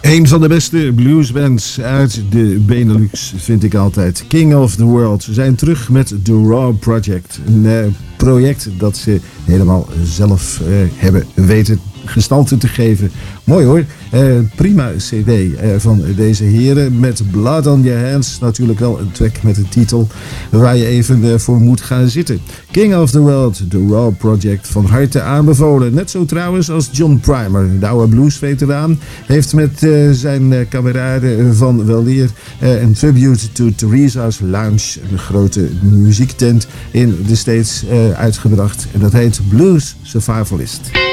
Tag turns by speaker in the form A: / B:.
A: Een van de beste bluesbands uit de Benelux vind ik altijd. King of the World. Ze zijn terug met The Raw Project. Een project dat ze helemaal zelf hebben weten gestalte te geven. Mooi hoor. Prima cd van deze heren. Met Blood on Your Hands. Natuurlijk wel een track met een titel waar je even voor moet gaan zitten. King of the World, The Raw Project. Van harte aanbevolen. Net zo trouwens als John Primer. De oude bluesveteraan heeft met zijn kameraden van weleer een tribute to Theresa's Lounge. Een grote muziektent in de States uitgebracht. En dat heet Blues Survivalist.